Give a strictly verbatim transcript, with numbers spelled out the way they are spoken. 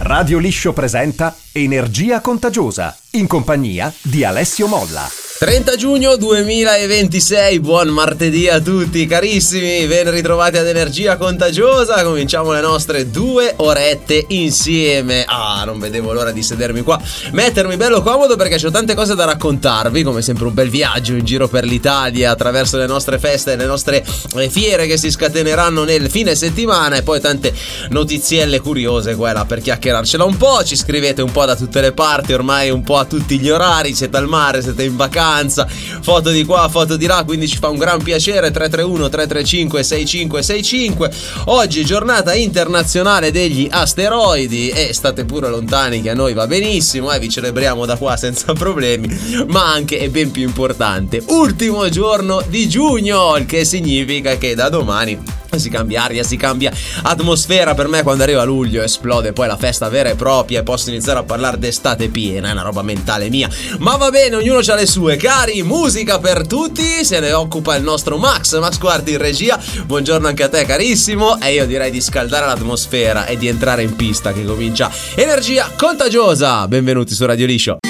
Radio Liscio presenta Energia Contagiosa, in compagnia di Alessio Molla. trenta giugno duemilaventisei, buon martedì a tutti carissimi, ben ritrovati ad Energia Contagiosa. Cominciamo le nostre due orette insieme. Ah, non vedevo l'ora di sedermi qua, mettermi bello comodo, perché ho tante cose da raccontarvi, come sempre un bel viaggio in giro per l'Italia attraverso le nostre feste, le nostre fiere che si scateneranno nel fine settimana, e poi tante notizielle curiose qua e là per chiacchierarcela un po'. Ci scrivete un po' da tutte le parti, ormai un po' a tutti gli orari, siete al mare, siete in vacanza, foto di qua, foto di là, quindi ci fa un gran piacere. Tre tre uno tre tre cinque sei cinque sei cinque. Oggi giornata internazionale degli asteroidi, e state pure lontani che a noi va benissimo, eh, vi celebriamo da qua senza problemi. Ma anche, e ben più importante, ultimo giorno di giugno, il che significa che da domani si cambia aria, si cambia atmosfera. Per me quando arriva luglio esplode poi la festa vera e propria e posso iniziare a parlare d'estate piena, è una roba mentale mia, ma va bene, ognuno ha le sue. Cari, musica per tutti, se ne occupa il nostro Max, Max Quarti in regia. Buongiorno anche a te carissimo, e io direi di scaldare l'atmosfera e di entrare in pista, che comincia Energia Contagiosa. Benvenuti su Radio Liscio.